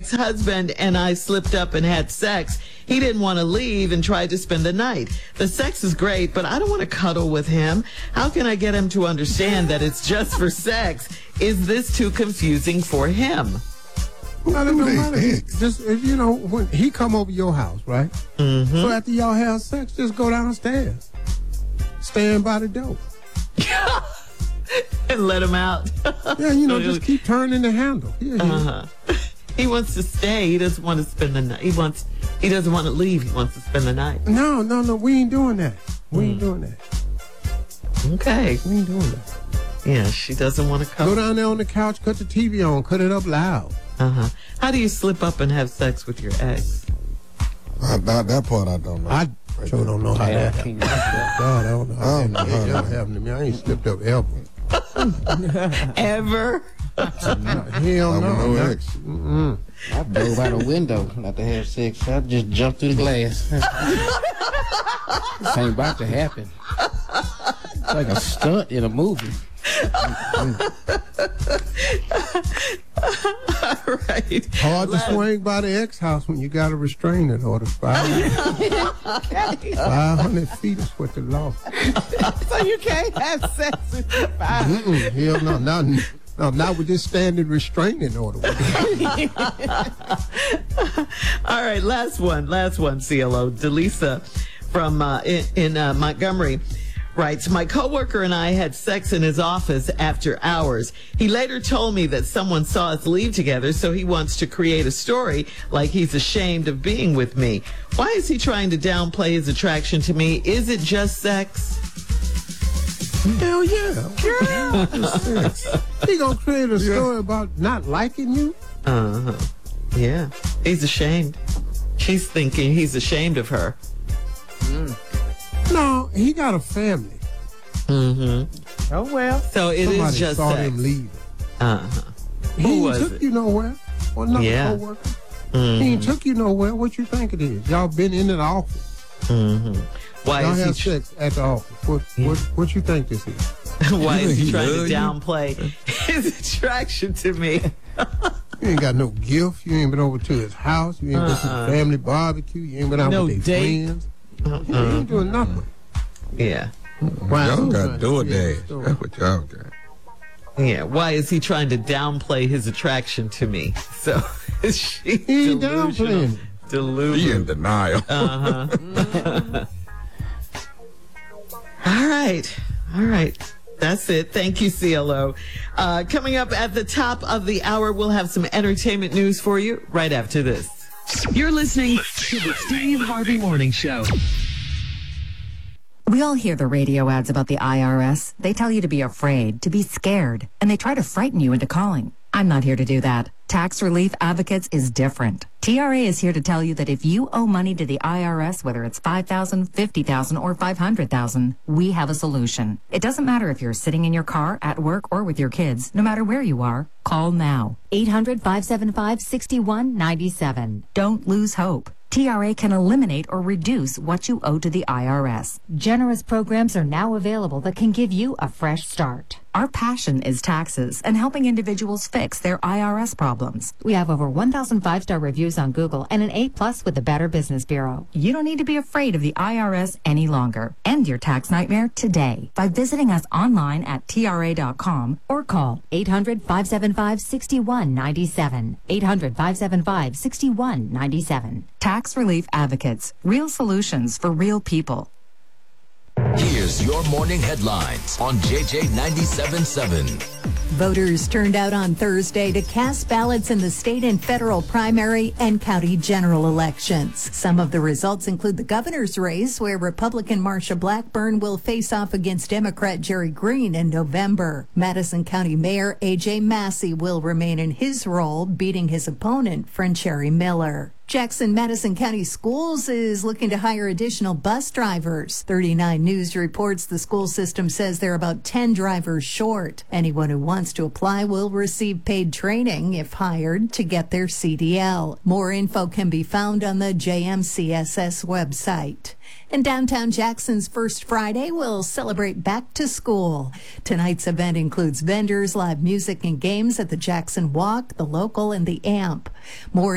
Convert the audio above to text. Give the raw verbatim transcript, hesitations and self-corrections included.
ex-husband and I slipped up and had sex. He didn't want to leave and tried to spend the night. The sex is great, but I don't want to cuddle with him. How can I get him to understand that it's just for sex? Is this too confusing for him? Well, it don't matter. He, just if you know when he come over your house, right? Mm-hmm. So after y'all have sex, just go downstairs, stand by the door, and let him out. Yeah, you know, just keep turning the handle. Yeah, yeah. Uh-huh. He wants to stay. He doesn't want to spend the night. He wants. He doesn't want to leave. He wants to spend the night. No, no, no. We ain't doing that. We mm. ain't doing that. Okay. We ain't doing that. Yeah, she doesn't want to come. Go down there on the couch, cut the T V on, cut it up loud. Uh-huh. How do you slip up and have sex with your ex? Uh, that, that part I don't know. I sure don't know how that happened. God, I don't know how that ever happened to me. I ain't slipped up ever. Ever? Hell no. no ex. Mm-mm. I drove out a window not to have sex. I just jumped through the glass. This ain't about to happen. It's like a stunt in a movie. All right. Hard to swing by the ex house when you got a restraining order. Five hundred feet is what the law. So you can't have sex with your five hundred. Hell no, not, no, not with this standing restraining order. All right, last one, last one, C L O. Delisa from uh, in, in uh, Montgomery writes, my coworker and I had sex in his office after hours. He later told me that someone saw us leave together, so he wants to create a story like he's ashamed of being with me. Why is he trying to downplay his attraction to me? Is it just sex? Hell yeah. Girl. He gonna create a story yeah. about not liking you? Uh-huh. Yeah. He's ashamed. She's thinking he's ashamed of her. Mm. No, he got a family. Mm-hmm. Oh, well. So it Somebody is just saw sex. him leaving. Uh-huh. He Who ain't was took it? you nowhere. Or another Yeah. co-worker. Mm-hmm. He ain't took you nowhere. What you think it is? Y'all been in the office. Mm-hmm. Why Y'all is have he tr- sex at the office. What, yeah. what, what you think this is? Why is he He trying to love you? downplay his attraction to me? You ain't got no gift. You ain't been over to his house. You ain't been to Uh-uh. the family barbecue. You ain't been out No with their date. friends. Uh-uh. You ain't doing nothing. Yeah. Why Y'all you got trying to door create a dash. story? That's what y'all got. Yeah. Why is he trying to downplay his attraction to me? So is she He ain't delusional? downplaying it. He in Delusional. denial. Uh-huh. All right. All right. That's it. Thank you, C L O. Uh, coming up at the top of the hour, we'll have some entertainment news for you right after this. You're listening to the Steve Harvey Morning Show. We all hear the radio ads about the I R S. They tell you to be afraid, to be scared, and they try to frighten you into calling. I'm not here to do that. Tax Relief Advocates is different. T R A is here to tell you that if you owe money to the I R S, whether it's five thousand dollars, fifty thousand dollars, or five hundred thousand dollars, we have a solution. It doesn't matter if you're sitting in your car, at work, or with your kids. No matter where you are, call now. eight hundred, five seven five, six one nine seven. Don't lose hope. T R A can eliminate or reduce what you owe to the I R S. Generous programs are now available that can give you a fresh start. Our passion is taxes and helping individuals fix their I R S problems. We have over one thousand five-star reviews on Google and an A plus with the Better Business Bureau. You don't need to be afraid of the I R S any longer. End your tax nightmare today by visiting us online at T R A dot com or call eight hundred, five seven five, six one nine seven. eight hundred, five seven five, six one nine seven. Tax Relief Advocates. Real solutions for real people. Here's your morning headlines on J J ninety-seven point seven. Voters turned out on Thursday to cast ballots in the state and federal primary and county general elections. Some of the results include the governor's race, where Republican Marsha Blackburn will face off against Democrat Jerry Green in November. Madison County Mayor A J Massey will remain in his role, beating his opponent, Francheri Miller. Jackson Madison County Schools is looking to hire additional bus drivers. thirty-nine News reports the school system says they're about ten drivers short. Anyone who wants to apply will receive paid training, if hired, to get their C D L. More info can be found on the J M C S S website. And downtown Jackson's First Friday will celebrate back to school. Tonight's event includes vendors, live music, and games at the Jackson Walk, the Local, and the Amp. More